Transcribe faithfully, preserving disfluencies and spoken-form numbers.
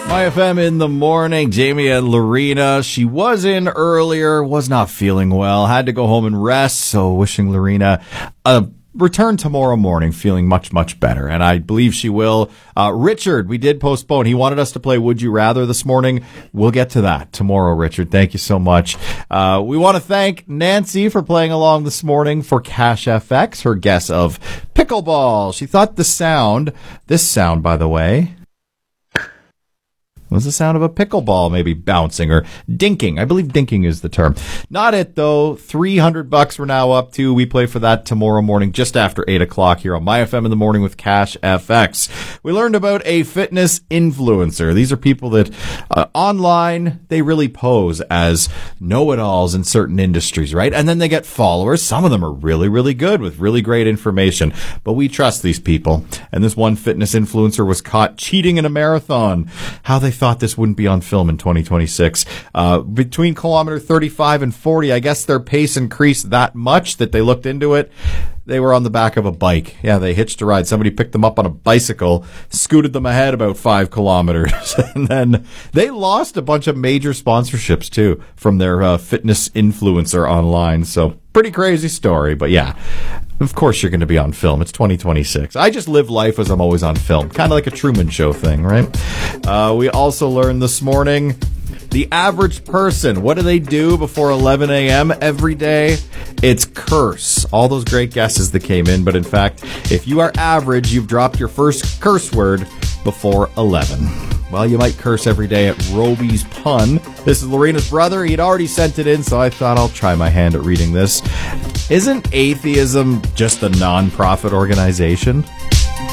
My F M in the morning. Jamie and Lorena. She was in earlier, was not feeling well, had to go home and rest. So wishing Lorena a return tomorrow morning, feeling much, much better. And I believe she will. Uh, Richard, we did postpone. He wanted us to play Would You Rather this morning. We'll get to that tomorrow, Richard. Thank you so much. Uh, we want to thank Nancy for playing along this morning for Cash F X, her guess of pickleball. She thought the sound, this sound, by the way, was the sound of a pickleball maybe bouncing or dinking. I believe dinking is the term. Not it, though. three hundred bucks we're now up to. We play for that tomorrow morning just after eight o'clock here on My F M in the morning with Cash F X. We learned about a fitness influencer. These are people that uh, online, they really pose as know-it-alls in certain industries, right? And then they get followers. Some of them are really, really good with really great information. But we trust these people. And this one fitness influencer was caught cheating in a marathon. How they thought this wouldn't be on film in twenty twenty-six. Uh, between kilometer thirty-five and forty, I guess their pace increased that much that they looked into it. They were on the back of a bike. Yeah, they hitched a ride. Somebody picked them up on a bicycle, scooted them ahead about five kilometers. And then they lost a bunch of major sponsorships, too, from their uh, fitness influencer online. So pretty crazy story. But yeah, of course you're going to be on film. It's twenty twenty-six. I just live life as I'm always on film. Kind of like a Truman Show thing, right? Uh, we also learned this morning the average person, what do they do before eleven a.m. every day? It's curse. All those great guesses that came in. But in fact, if you are average, you've dropped your first curse word before eleven. Well, you might curse every day at Roby's Pun. This is Lorena's brother. He'd already sent it in, so I thought I'll try my hand at reading this. Isn't atheism just a non-profit organization?